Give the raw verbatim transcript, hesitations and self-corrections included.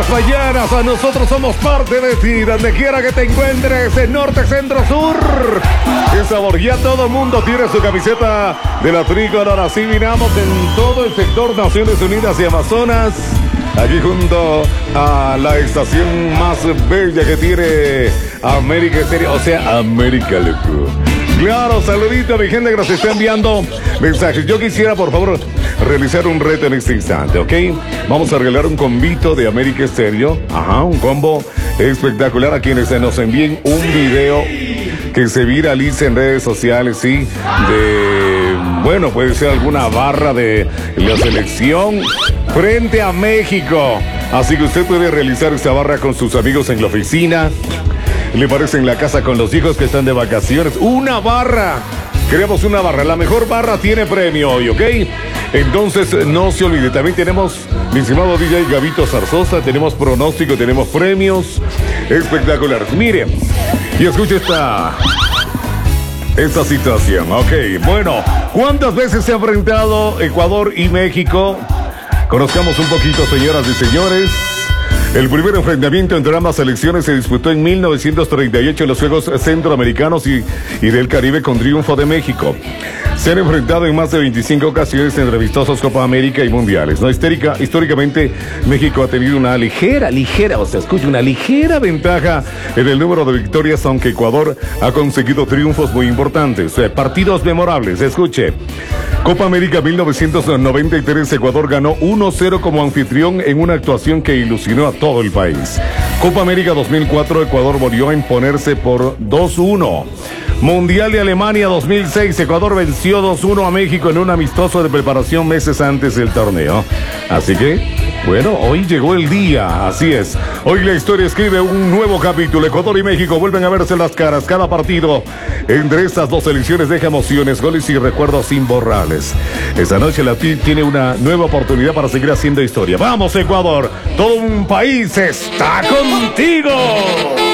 las mañanas. A nosotros somos parte de ti, donde quiera que te encuentres, en norte, centro, sur. Qué sabor, ya todo el mundo tiene su camiseta de la tricolor. Así miramos en todo el sector Naciones Unidas y Amazonas. Aquí junto a la estación más bella que tiene América Estéreo, o sea, América, loco. Claro, saludito a mi gente que nos está enviando mensajes. Yo quisiera, por favor, realizar un reto en este instante, ¿ok? Vamos a regalar un combito de América Estéreo. Ajá, un combo espectacular a quienes nos envíen un video que se viralice en redes sociales, ¿sí? De, bueno, puede ser alguna barra de la selección frente a México. Así que usted puede realizar esta barra con sus amigos en la oficina. ¿Le parece en la casa con los hijos que están de vacaciones? ¡Una barra! Queremos una barra. La mejor barra tiene premio hoy, ¿ok? Entonces, no se olvide. También tenemos, mi estimado D J Gabito Zarzosa, tenemos pronóstico, tenemos premios espectaculares. Mire, y escuche esta, esta situación, ¿ok? Bueno, ¿cuántas veces se ha enfrentado Ecuador y México? Conozcamos un poquito, señoras y señores. El primer enfrentamiento entre ambas selecciones se disputó en mil novecientos treinta y ocho en los Juegos Centroamericanos y, y del Caribe con triunfo de México. Se han enfrentado en más de veinticinco ocasiones entre amistosos Copa América y Mundiales. No, Histérica, históricamente México ha tenido una ligera, ligera, o sea, escucha, una ligera ventaja en el número de victorias, aunque Ecuador ha conseguido triunfos muy importantes. Eh, partidos memorables, escuche. Copa América mil novecientos noventa y tres, Ecuador ganó uno cero como anfitrión en una actuación que ilusionó a todo el país. Copa América dos mil cuatro, Ecuador volvió a imponerse por dos uno. Mundial de Alemania dos mil seis, Ecuador venció dos uno a México en un amistoso de preparación meses antes del torneo. Así que, bueno, hoy llegó el día, así es. Hoy la historia escribe un nuevo capítulo. Ecuador y México vuelven a verse las caras. Cada partido entre estas dos selecciones deja emociones, goles y recuerdos imborrables. Esta noche la T I tiene una nueva oportunidad para seguir haciendo historia. ¡Vamos, Ecuador! Todo un país está contigo.